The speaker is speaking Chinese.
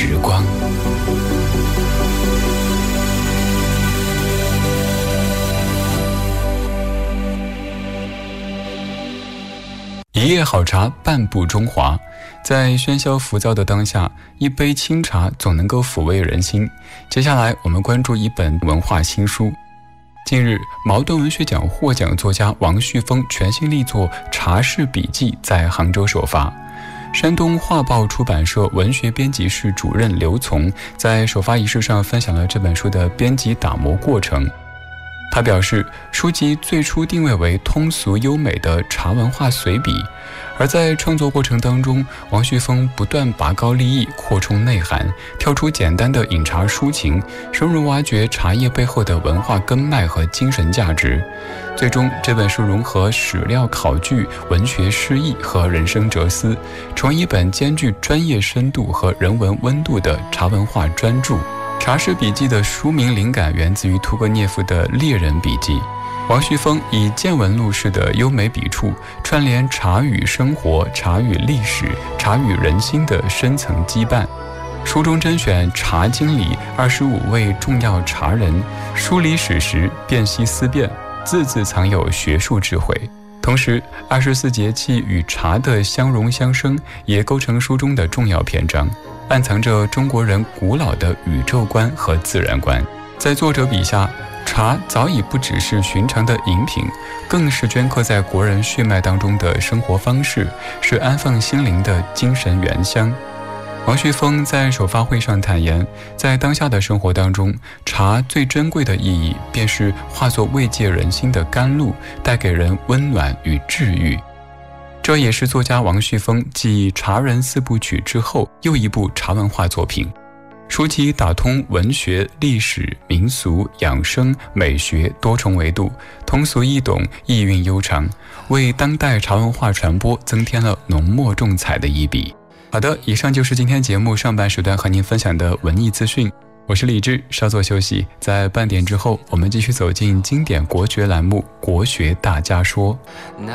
时光。一夜好茶，半步中华。在喧嚣浮躁的当下，一杯清茶总能够抚慰人心。接下来我们关注一本文化新书。近日，茅盾文学奖获奖作家王旭峰全新力作《茶室笔记》在杭州首发。山东画报出版社文学编辑室主任刘从在首发仪式上分享了这本书的编辑打磨过程。他表示，书籍最初定位为通俗优美的茶文化随笔，而在创作过程当中，王旭峰不断拔高立意，扩充内涵，跳出简单的饮茶抒情，深入挖掘茶叶背后的文化根脉和精神价值。最终，这本书融合史料考据、文学诗意和人生哲思，成为一本兼具专业深度和人文温度的茶文化专著。茶室笔记的书名灵感源自于屠格涅夫的《猎人笔记》。王旭峰以见闻录式的优美笔触，串联茶与生活、茶与历史、茶与人心的深层羁绊。书中甄选茶经里25位重要茶人，梳理史实，辨析思辨，字字藏有学术智慧。同时，24节气与茶的相融相生，也构成书中的重要篇章，暗藏着中国人古老的宇宙观和自然观。在作者笔下，茶早已不只是寻常的饮品，更是镌刻在国人血脉当中的生活方式，是安放心灵的精神原香。王旭峰在首发会上坦言，在当下的生活当中，茶最珍贵的意义便是化作慰藉人心的甘露，带给人温暖与治愈。这也是作家王旭峰继《茶人4部曲》之后又一部茶文化作品。书籍打通文学、历史、民俗、养生、美学多重维度，通俗易懂，意蕴悠长，为当代茶文化传播增添了浓墨重彩的一笔。好的，以上就是今天节目上半时段和您分享的文艺资讯。我是李志，稍作休息，在半点之后，我们继续走进经典国学栏目《国学大家说》。